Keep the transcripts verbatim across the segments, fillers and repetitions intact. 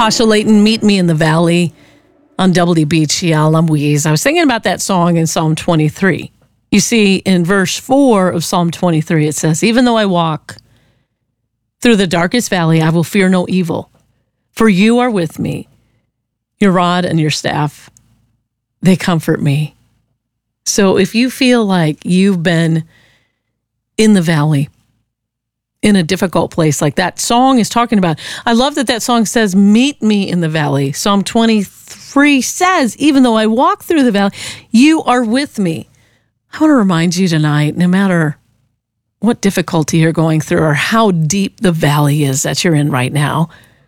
Tasha Layton, Meet Me in the Valley on W B G L. I'm Weeze. I was thinking about that song in Psalm twenty-three. You see, in verse four of Psalm twenty-three, it says, even though I walk through the darkest valley, I will fear no evil, for you are with me. Your rod and your staff, they comfort me. So if you feel like you've been in the valley, in a difficult place like that song is talking about, I love that that song says, meet me in the valley. Psalm twenty-three says, even though I walk through the valley, you are with me. I want to remind you tonight, no matter what difficulty you're going through or how deep the valley is that you're in right now,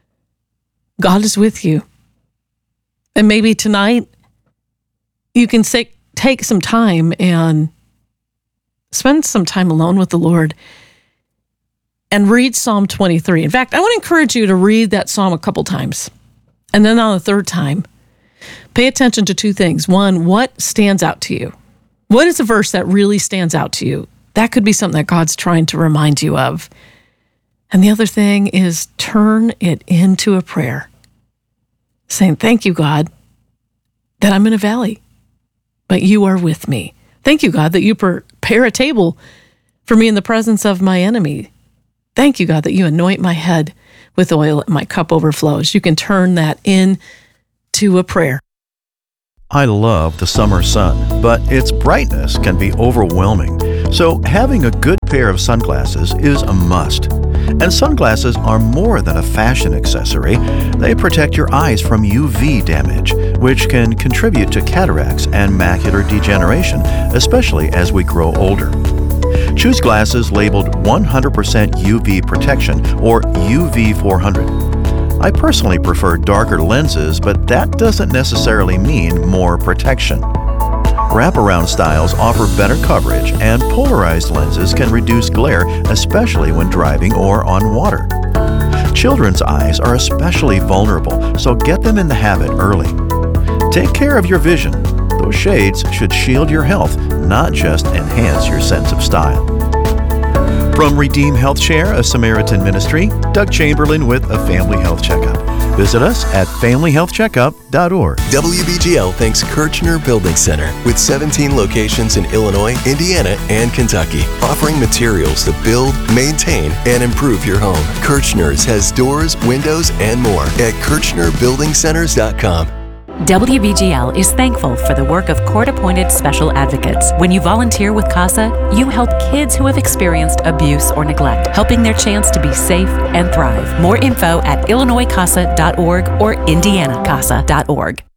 God is with you. And maybe tonight you can say, take some time and spend some time alone with the Lord and read Psalm twenty-three. In fact, I want to encourage you to read that psalm a couple times. And then on the third time, pay attention to two things. One, what stands out to you? What is a verse that really stands out to you? That could be something that God's trying to remind you of. And the other thing is turn it into a prayer, saying, thank you, God, that I'm in a valley, but you are with me. Thank you, God, that you prepare a table for me in the presence of my enemy. Thank you, God, that you anoint my head with oil and my cup overflows. You can turn that into a prayer. I love the summer sun, but its brightness can be overwhelming. So having a good pair of sunglasses is a must. And sunglasses are more than a fashion accessory. They protect your eyes from U V damage, which can contribute to cataracts and macular degeneration, especially as we grow older. Choose glasses labeled one hundred percent U V protection or U V four hundred. I personally prefer darker lenses, but that doesn't necessarily mean more protection. Wraparound styles offer better coverage, and polarized lenses can reduce glare, especially when driving or on water. Children's eyes are especially vulnerable, so get them in the habit early. Take care of your vision. Those shades should shield your health, not just enhance your sense of style. From Redeem Health Share, a Samaritan ministry, Doug Chamberlain with a Family Health Checkup. Visit us at family health checkup dot org. W B G L thanks Kirchner Building Center with seventeen locations in Illinois, Indiana, and Kentucky, offering materials to build, maintain, and improve your home. Kirchner's has doors, windows, and more at kirchner building centers dot com. W B G L is thankful for the work of court-appointed special advocates. When you volunteer with CASA, you help kids who have experienced abuse or neglect, helping their chance to be safe and thrive. More info at illinois casa dot org or indiana casa dot org.